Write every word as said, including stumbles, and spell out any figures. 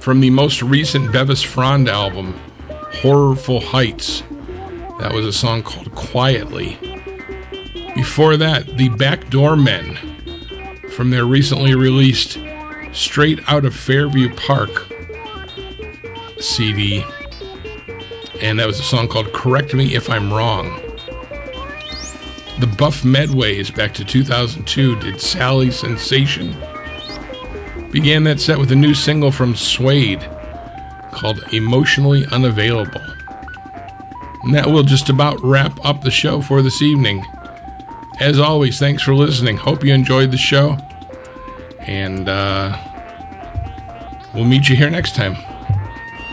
from the most recent Bevis Frond album, Horrorful Heights. That was a song called Quietly. Before that, the Backdoor Men from their recently released Straight Out of Fairview Park C D. And that was a song called Correct Me If I'm Wrong. The Buff Medways, back to two thousand two, did Sally Sensation. Began that set with a new single from Suede called Emotionally Unavailable. And that will just about wrap up the show for this evening. As always, thanks for listening. Hope you enjoyed the show. And uh, we'll meet you here next time.